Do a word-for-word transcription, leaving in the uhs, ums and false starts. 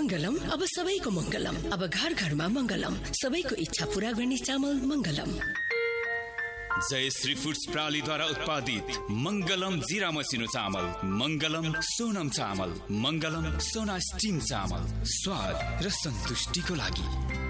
मंगलम अब सबैको मंगलम, अब घर घरमा मंगलम, सबैको इच्छा पूरा गर्ने चामल मंगलम। जय श्री फूड्स प्रालीद्वारा उत्पादित मंगलम जीरा मसिनो चामल, मंगलम सोनम चामल, मंगलम सोना स्टीम चामल, स्वाद र सन्तुष्टिको लागि।